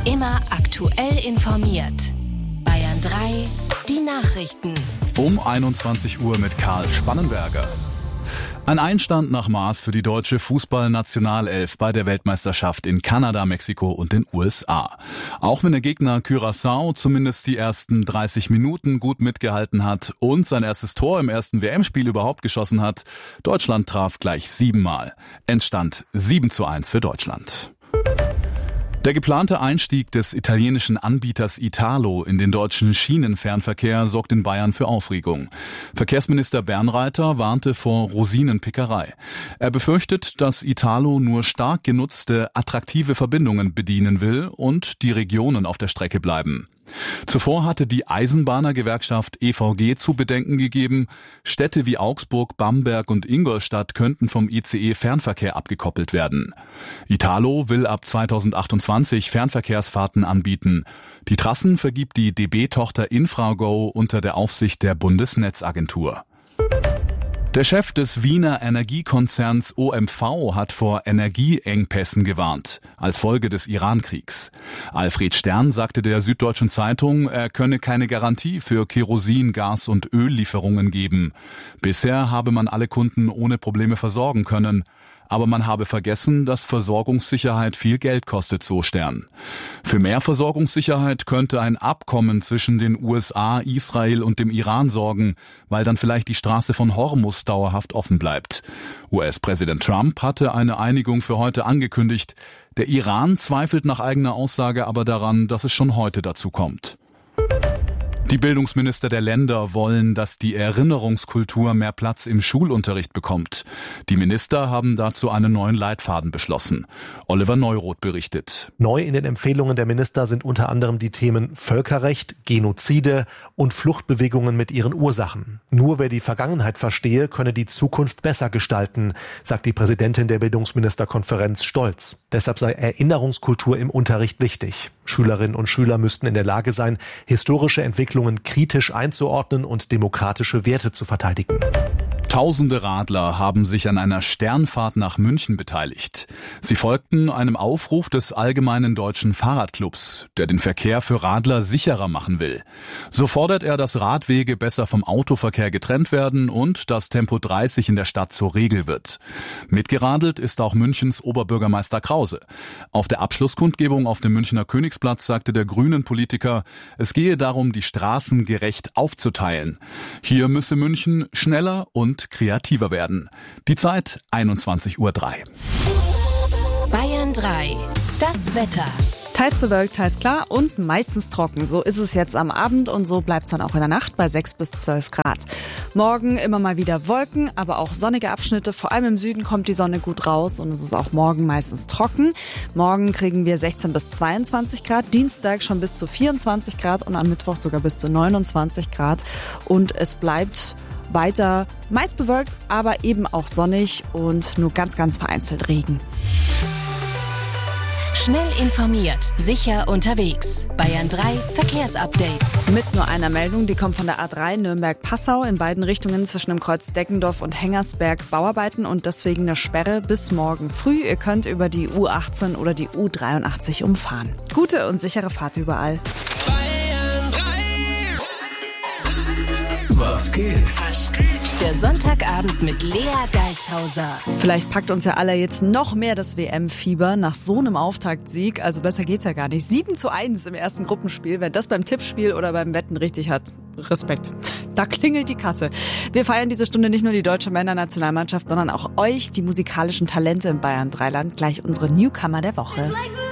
Immer aktuell informiert. Bayern 3, die Nachrichten. Um 21 Uhr mit Karl Spannenberger. Ein Einstand nach Maß für die deutsche Fußballnationalelf bei der Weltmeisterschaft in Kanada, Mexiko und den USA. Auch wenn der Gegner Curaçao zumindest die ersten 30 Minuten gut mitgehalten hat und sein erstes Tor im ersten WM-Spiel überhaupt geschossen hat, Deutschland traf gleich 7-mal. Endstand 7:1 für Deutschland. Der geplante Einstieg des italienischen Anbieters Italo in den deutschen Schienenfernverkehr sorgt in Bayern für Aufregung. Verkehrsminister Bernreiter warnte vor Rosinenpickerei. Er befürchtet, dass Italo nur stark genutzte, attraktive Verbindungen bedienen will und die Regionen auf der Strecke bleiben. Zuvor hatte die Eisenbahnergewerkschaft EVG zu bedenken gegeben, Städte wie Augsburg, Bamberg und Ingolstadt könnten vom ICE-Fernverkehr abgekoppelt werden. Italo will ab 2028 Fernverkehrsfahrten anbieten. Die Trassen vergibt die DB-Tochter Infrago unter der Aufsicht der Bundesnetzagentur. Der Chef des Wiener Energiekonzerns OMV hat vor Energieengpässen gewarnt, als Folge des Iran-Kriegs. Alfred Stern sagte der Süddeutschen Zeitung, er könne keine Garantie für Kerosin, Gas und Öllieferungen geben. Bisher habe man alle Kunden ohne Probleme versorgen können. Aber man habe vergessen, dass Versorgungssicherheit viel Geld kostet, so Stern. Für mehr Versorgungssicherheit könnte ein Abkommen zwischen den USA, Israel und dem Iran sorgen, weil dann vielleicht die Straße von Hormuz dauerhaft offen bleibt. US-Präsident Trump hatte eine Einigung für heute angekündigt. Der Iran zweifelt nach eigener Aussage aber daran, dass es schon heute dazu kommt. Die Bildungsminister der Länder wollen, dass die Erinnerungskultur mehr Platz im Schulunterricht bekommt. Die Minister haben dazu einen neuen Leitfaden beschlossen. Oliver Neuroth berichtet. Neu in den Empfehlungen der Minister sind unter anderem die Themen Völkerrecht, Genozide und Fluchtbewegungen mit ihren Ursachen. Nur wer die Vergangenheit verstehe, könne die Zukunft besser gestalten, sagt die Präsidentin der Bildungsministerkonferenz stolz. Deshalb sei Erinnerungskultur im Unterricht wichtig. Schülerinnen und Schüler müssten in der Lage sein, historische Entwicklungen kritisch einzuordnen und demokratische Werte zu verteidigen. Tausende Radler haben sich an einer Sternfahrt nach München beteiligt. Sie folgten einem Aufruf des Allgemeinen Deutschen Fahrradclubs, der den Verkehr für Radler sicherer machen will. So fordert er, dass Radwege besser vom Autoverkehr getrennt werden und dass Tempo 30 in der Stadt zur Regel wird. Mitgeradelt ist auch Münchens Oberbürgermeister Krause. Auf der Abschlusskundgebung auf dem Münchner Königsplatz sagte der Grünen-Politiker, es gehe darum, die Straßen gerecht aufzuteilen. Hier müsse München schneller und kreativer werden. Die Zeit 21:03 Uhr. Bayern 3, das Wetter. Teils bewölkt, teils klar und meistens trocken. So ist es jetzt am Abend und so bleibt es dann auch in der Nacht bei 6 bis 12 Grad. Morgen immer mal wieder Wolken, aber auch sonnige Abschnitte. Vor allem im Süden kommt die Sonne gut raus und es ist auch morgen meistens trocken. Morgen kriegen wir 16 bis 22 Grad, Dienstag schon bis zu 24 Grad und am Mittwoch sogar bis zu 29 Grad. Und es bleibt weiter meist bewölkt, aber eben auch sonnig und nur ganz, ganz vereinzelt Regen. Schnell informiert, sicher unterwegs. Bayern 3 Verkehrsupdate. Mit nur einer Meldung, die kommt von der A3 Nürnberg-Passau in beiden Richtungen zwischen dem Kreuz Deggendorf und Hengersberg Bauarbeiten und deswegen eine Sperre bis morgen früh. Ihr könnt über die U18 oder die U83 umfahren. Gute und sichere Fahrt überall. Bayern 3. Was geht? Der Sonntagabend mit Lea Geishauser. Vielleicht packt uns ja alle jetzt noch mehr das WM-Fieber nach so einem Auftaktsieg. Also besser geht's ja gar nicht. 7:1 im ersten Gruppenspiel. Wer das beim Tippspiel oder beim Wetten richtig hat, Respekt. Da klingelt die Kasse. Wir feiern diese Stunde nicht nur die deutsche Männernationalmannschaft, sondern auch euch, die musikalischen Talente im Bayern 3-Land. Gleich unsere Newcomer der Woche.